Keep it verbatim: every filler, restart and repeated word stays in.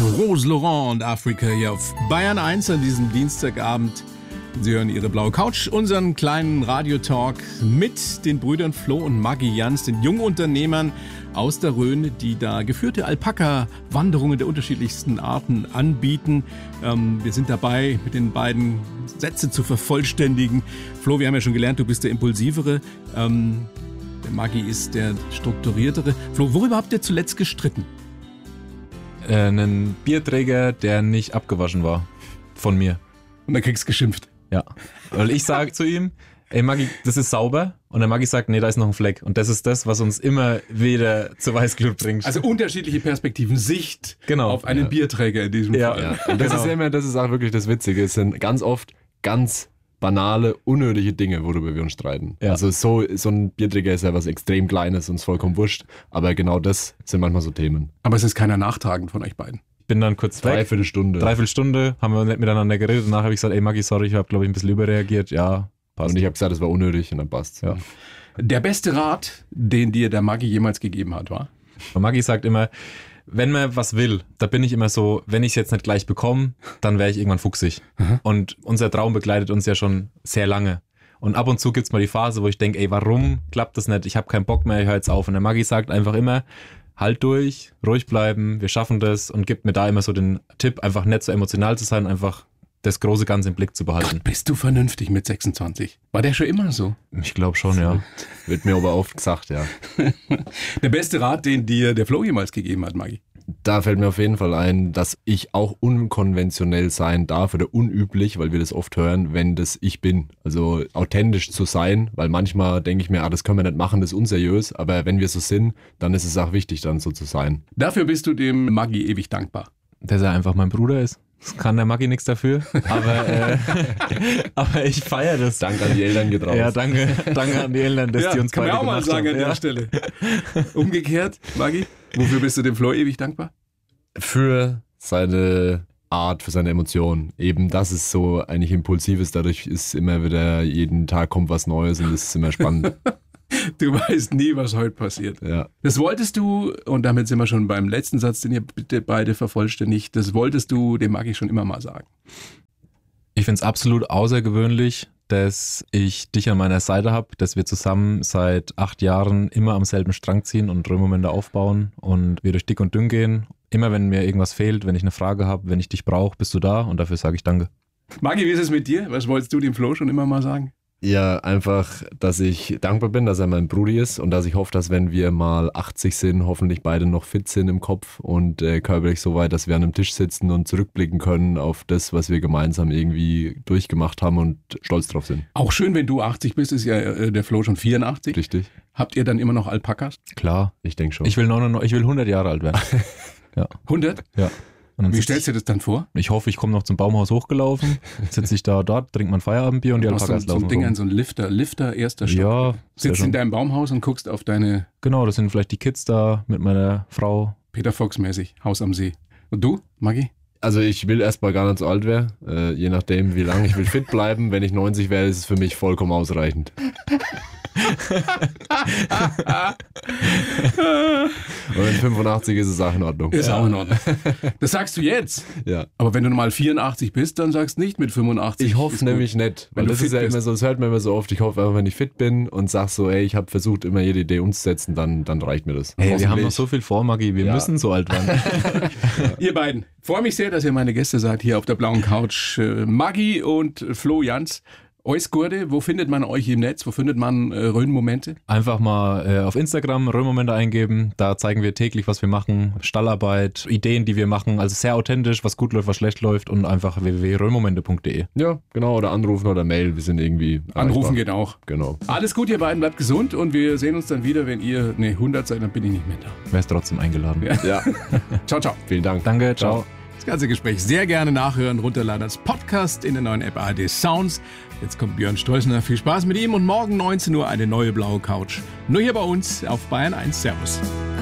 Rose Laurent und Afrika hier auf Bayern eins an diesem Dienstagabend. Sie hören Ihre blaue Couch, unseren kleinen Radiotalk mit den Brüdern Flo und Maggi Jans, den jungen Unternehmern aus der Rhön, die da geführte Alpaka-Wanderungen der unterschiedlichsten Arten anbieten. Ähm, wir sind dabei, mit den beiden Sätze zu vervollständigen. Flo, wir haben ja schon gelernt, du bist der Impulsivere. Ähm, der Maggi ist der strukturiertere. Flo, worüber habt ihr zuletzt gestritten? Äh, einen Bierträger, der nicht abgewaschen war. Von mir. Und dann kriegst du geschimpft. Ja. Weil ich sage zu ihm, ey Maggi, das ist sauber. Und der Maggi sagt, nee, da ist noch ein Fleck. Und das ist das, was uns immer wieder zur Weißglut bringt. Also unterschiedliche Perspektiven, Sicht genau. auf einen ja. Bierträger in diesem ja. Fall. Ja. Und das, genau. ist immer, das ist auch wirklich das Witzige. Es sind ganz oft ganz banale, unnötige Dinge, worüber wir uns streiten. Ja. Also so, so ein Bierträger ist ja was extrem Kleines und ist vollkommen wurscht. Aber genau das sind manchmal so Themen. Aber es ist keiner nachtragend von euch beiden. Ich bin dann kurz weg. Dreiviertel Stunde. Dreiviertel Stunde, haben wir nicht miteinander geredet. Danach habe ich gesagt, ey Maggi, sorry, ich habe glaube ich ein bisschen überreagiert. Ja, passt. Und ich habe gesagt, das war unnötig und dann passt. Ja. Der beste Rat, den dir der Maggi jemals gegeben hat, war? Maggi sagt immer, wenn man was will, da bin ich immer so, wenn ich es jetzt nicht gleich bekomme, dann wäre ich irgendwann fuchsig. Mhm. Und unser Traum begleitet uns ja schon sehr lange. Und ab und zu gibt es mal die Phase, wo ich denke, ey, warum klappt das nicht? Ich habe keinen Bock mehr, ich höre jetzt auf. Und der Maggi sagt einfach immer, halt durch, ruhig bleiben, wir schaffen das und gibt mir da immer so den Tipp, einfach nicht so emotional zu sein, einfach das große Ganze im Blick zu behalten. Gott, bist du vernünftig mit sechsundzwanzig? War der schon immer so? Ich glaube schon, ja. Wird mir aber oft gesagt, ja. Der beste Rat, den dir der Flo jemals gegeben hat, Maggi? Da fällt mir auf jeden Fall ein, dass ich auch unkonventionell sein darf oder unüblich, weil wir das oft hören, wenn das ich bin. Also authentisch zu sein, weil manchmal denke ich mir, ah, das können wir nicht machen, das ist unseriös, aber wenn wir so sind, dann ist es auch wichtig, dann so zu sein. Dafür bist du dem Maggi ewig dankbar. Dass er einfach mein Bruder ist. Das kann der Maggi nichts dafür, aber, äh, aber ich feiere das. Danke an die Eltern geht raus. Ja, danke, danke an die Eltern, dass ja, die uns beide gemacht haben. Kann man auch mal sagen haben. An ja. der Stelle. Umgekehrt, Maggi, wofür bist du dem Flo ewig dankbar? Für seine Art, für seine Emotionen. Eben, das ist so eigentlich Impulsives, dadurch ist immer wieder, jeden Tag kommt was Neues und es ist immer spannend. Du weißt nie, was heute passiert. Ja. Das wolltest du, und damit sind wir schon beim letzten Satz, den ihr bitte beide vervollständigt, das wolltest du dem Maggi schon immer mal sagen. Ich finde es absolut außergewöhnlich, dass ich dich an meiner Seite habe, dass wir zusammen seit acht Jahren immer am selben Strang ziehen und Römermomente aufbauen und wir durch dick und dünn gehen. Immer wenn mir irgendwas fehlt, wenn ich eine Frage habe, wenn ich dich brauche, bist du da und dafür sage ich danke. Maggi, wie ist es mit dir? Was wolltest du dem Flo schon immer mal sagen? Ja, einfach, dass ich dankbar bin, dass er mein Brudi ist und dass ich hoffe, dass wenn wir mal achtzig sind, hoffentlich beide noch fit sind im Kopf und äh, körperlich so weit, dass wir an einem Tisch sitzen und zurückblicken können auf das, was wir gemeinsam irgendwie durchgemacht haben und stolz drauf sind. Auch schön, wenn du achtzig bist, ist ja äh, der Flo schon vierundachtzig. Richtig. Habt ihr dann immer noch Alpakas? Klar. Ich denke schon. Ich will, neunundneunzig, ich will hundert Jahre alt werden. Ja. hundert? Ja. Wie stellst du dir das dann vor? Ich hoffe, ich komme noch zum Baumhaus hochgelaufen, sitze ich da dort, trinke mein Feierabendbier und die Alpakas laufen rum. So ein Ding an so ein Lifter, Lifter, erster Stock. Ja. Sitzt in deinem Baumhaus und guckst auf deine... Genau, das sind vielleicht die Kids da mit meiner Frau. Peter Fox mäßig, Haus am See. Und du, Maggi? Also ich will erstmal gar nicht so alt werden, äh, je nachdem wie lange. Ich will fit bleiben. Wenn ich neunzig wäre, ist es für mich vollkommen ausreichend. Und mit fünfundachtzig ist es auch in Ordnung. Ist ja. auch in Ordnung. Das sagst du jetzt. Ja. Aber wenn du mal vierundachtzig bist, dann sagst du nicht mit fünfundachtzig. Ich hoffe nämlich nicht. Weil das ist ja immer so, das hört man immer so oft. Ich hoffe einfach, wenn ich fit bin und sag so, ey, ich habe versucht, immer jede Idee umzusetzen, dann, dann reicht mir das. Hey, wir haben noch so viel vor, Maggi. Wir ja. müssen so alt werden. Ja. Ihr beiden, freue mich sehr, dass ihr meine Gäste seid hier auf der blauen Couch. Maggi und Flo Jans. Alles Gute, wo findet man euch im Netz? Wo findet man äh, Rhön-Momente? Einfach mal äh, auf Instagram Rhön-Momente eingeben. Da zeigen wir täglich, was wir machen. Stallarbeit, Ideen, die wir machen. Also sehr authentisch, was gut läuft, was schlecht läuft. Und einfach w w w punkt rhönmomente punkt d e. Ja, genau. Oder anrufen oder Mail. Wir sind irgendwie Anrufen geht auch. Genau. Alles gut, ihr beiden. Bleibt gesund. Und wir sehen uns dann wieder, wenn ihr ne, hundert seid, dann bin ich nicht mehr da. Wärst trotzdem eingeladen. Ja. ja. Ciao, ciao. Vielen Dank. Danke, ciao. ciao. Das ganze Gespräch sehr gerne nachhören, runterladen als Podcast in der neuen App A R D Sounds. Jetzt kommt Björn Strössner. Viel Spaß mit ihm und morgen neunzehn Uhr eine neue blaue Couch. Nur hier bei uns auf Bayern eins. Servus.